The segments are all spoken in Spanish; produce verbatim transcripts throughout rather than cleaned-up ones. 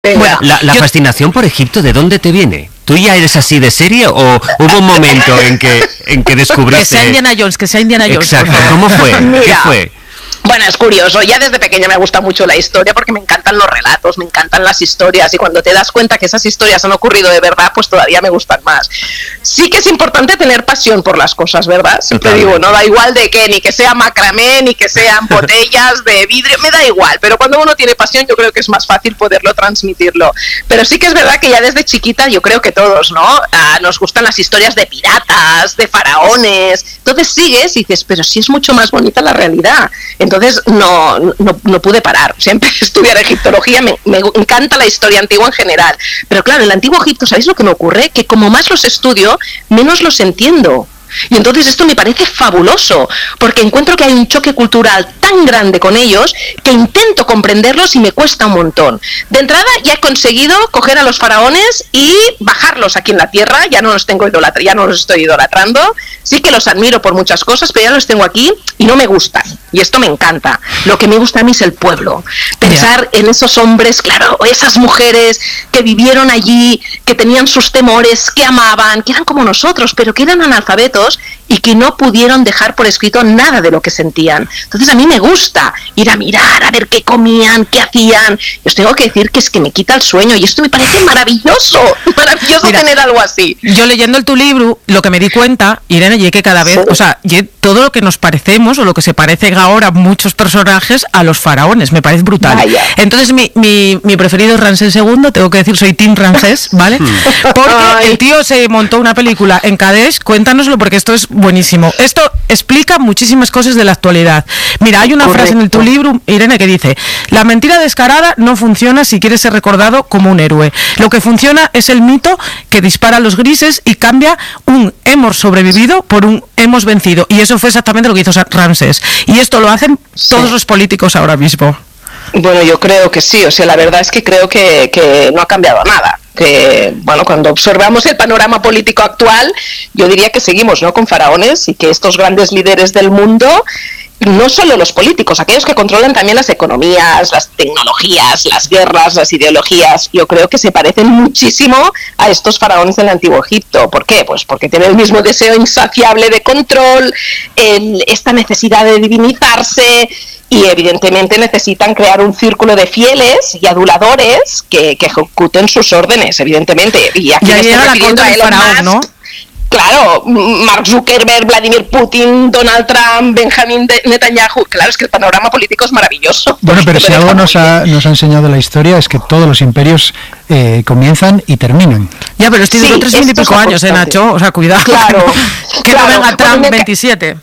Bueno, la, la Yo... fascinación por Egipto, ¿de dónde te viene? ¿Tú ya eres así de serie o hubo un momento en que en que descubriste? Que sea Indiana Jones, que sea Indiana Jones. Exacto, ¿cómo fue? ¿Qué fue? Bueno, es curioso, ya desde pequeña me gusta mucho la historia porque me encantan los relatos, me encantan las historias y cuando te das cuenta que esas historias han ocurrido de verdad, pues todavía me gustan más. Sí que es importante tener pasión por las cosas, ¿verdad? Siempre digo, no da igual de qué, ni que sea macramé, ni que sean botellas de vidrio, me da igual, pero cuando uno tiene pasión yo creo que es más fácil poderlo transmitirlo. Pero sí que es verdad que ya desde chiquita yo creo que todos, ¿no? Ah, nos gustan las historias de piratas, de faraones, entonces sigues y dices, pero sí es mucho más bonita la realidad. Entonces no, no, no pude parar, siempre estudiar egiptología, me, me encanta la historia antigua en general, pero claro, en el antiguo Egipto, ¿sabéis lo que me ocurre? Que como más los estudio, menos los entiendo. Y entonces esto me parece fabuloso, porque encuentro que hay un choque cultural tan grande con ellos que intento comprenderlos y me cuesta un montón. De entrada ya he conseguido coger a los faraones y bajarlos aquí en la tierra, ya no los tengo idolatra, ya no los estoy idolatrando, sí que los admiro por muchas cosas, pero ya los tengo aquí y no me gustan. Y esto me encanta. Lo que me gusta a mí es el pueblo. Pensar yeah. en esos hombres, claro, esas mujeres que vivieron allí, que tenían sus temores, que amaban, que eran como nosotros, pero que eran analfabetos y que no pudieron dejar por escrito nada de lo que sentían. Entonces a mí me gusta ir a mirar, a ver qué comían, qué hacían. Y os tengo que decir que es que me quita el sueño y esto me parece maravilloso, maravilloso. Mira, tener algo así. Yo leyendo el tu libro, lo que me di cuenta, Irene, y que cada vez, sí. o sea, todo lo que nos parecemos o lo que se parecen ahora muchos personajes a los faraones, me parece brutal. Vaya. Entonces mi, mi, mi preferido es Ramsés segundo, tengo que decir, soy Team Ramsés, ¿vale? Porque Ay. el tío se montó una película en Kadesh, cuéntanoslo porque esto es buenísimo. Esto explica muchísimas cosas de la actualidad. Mira, hay una Correcto. frase en el tu libro, Irene, que dice: la mentira descarada no funciona si quieres ser recordado como un héroe. Lo que funciona es el mito que dispara los grises y cambia un hemos sobrevivido por un hemos vencido. Y eso fue exactamente lo que hizo Ramsés. Y esto lo hacen sí. todos los políticos ahora mismo. Bueno, yo creo que sí, o sea, la verdad es que creo que, que no ha cambiado nada. Que, bueno, cuando observamos el panorama político actual, yo diría que seguimos, ¿no?, con faraones y que estos grandes líderes del mundo, no solo los políticos, aquellos que controlan también las economías, las tecnologías, las guerras, las ideologías, yo creo que se parecen muchísimo a estos faraones del Antiguo Egipto. ¿Por qué? Pues porque tienen el mismo deseo insaciable de control, el, esta necesidad de divinizarse, y evidentemente necesitan crear un círculo de fieles y aduladores que, que ejecuten sus órdenes, evidentemente. Y aquí ya llega la contra del faraón, ¿no? Claro, Mark Zuckerberg, Vladimir Putin, Donald Trump, Benjamin Netanyahu. Claro, es que el panorama político es maravilloso. Bueno, pero si algo nos ha, nos ha enseñado la historia es que todos los imperios eh, comienzan y terminan. Ya, pero estoy de sí, tres mil y pico años, ¿eh, Nacho? O sea, cuidado. Claro. Que claro, no venga Trump veintisiete.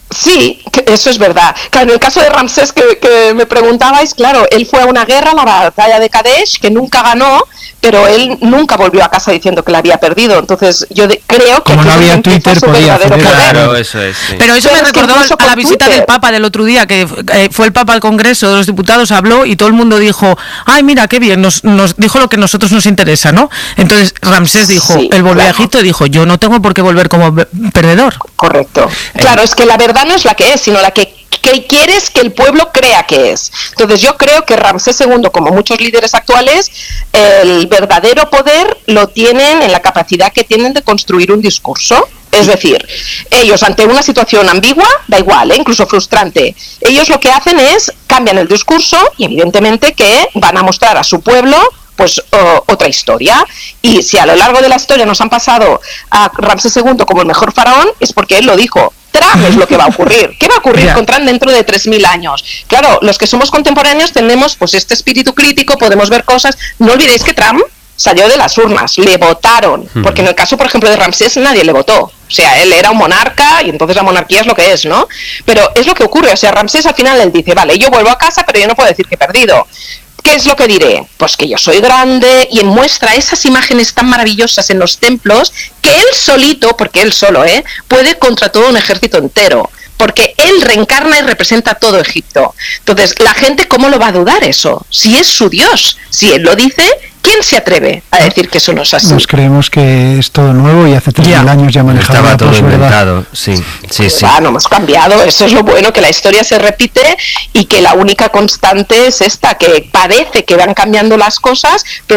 Sí, eso es verdad. Claro, en el caso de Ramsés que, que me preguntabais, claro, él fue a una guerra, la batalla de Kadesh, que nunca ganó, pero él nunca volvió a casa diciendo que la había perdido. Entonces yo de, creo que... Como no había Twitter, podía hacer poder. Claro, eso es. Sí. Pero eso pero me recordó a la visita Twitter. del Papa del otro día, que eh, fue el Papa al Congreso de los Diputados, habló y todo el mundo dijo, ay, mira, qué bien, nos, nos dijo lo que a nosotros nos interesa, ¿no? Entonces Ramsés dijo, sí, él volvió claro. a Egipto y dijo, yo no tengo por qué volver como perdedor. Correcto. Eh. Claro, es que la verdad no es la que es, sino la que que quieres que el pueblo crea que es. Entonces yo creo que Ramsés segundo, como muchos líderes actuales, el verdadero poder lo tienen en la capacidad que tienen de construir un discurso. Es decir, ellos ante una situación ambigua, da igual, ¿eh? incluso frustrante, ellos lo que hacen es cambian el discurso y evidentemente que van a mostrar a su pueblo pues uh, otra historia. Y si a lo largo de la historia nos han pasado a Ramsés segundo como el mejor faraón, es porque él lo dijo. Trump es lo que va a ocurrir. ¿Qué va a ocurrir yeah. con Trump dentro de tres mil años? Claro, los que somos contemporáneos tenemos pues este espíritu crítico, podemos ver cosas. No olvidéis que Trump salió de las urnas, le votaron, uh-huh. porque en el caso, por ejemplo, de Ramsés nadie le votó. O sea, él era un monarca y entonces la monarquía es lo que es, ¿no? Pero es lo que ocurre. O sea, Ramsés al final él dice, vale, yo vuelvo a casa, pero yo no puedo decir que he perdido. ¿Qué es lo que diré? Pues que yo soy grande, y muestra esas imágenes tan maravillosas en los templos que él solito, porque él solo, ¿eh? puede contra todo un ejército entero, porque él reencarna y representa todo Egipto. Entonces, la gente, ¿cómo lo va a dudar eso? Si es su Dios, si él lo dice, ¿qué ¿Quién se atreve a decir que eso no es así? Nos creemos que es todo nuevo y hace tres mil años ya manejaba Estaba la todo posverdad. inventado, sí, sí, sí. Ah, no hemos cambiado, eso es lo bueno, que la historia se repite y que la única constante es esta, que parece que van cambiando las cosas, pero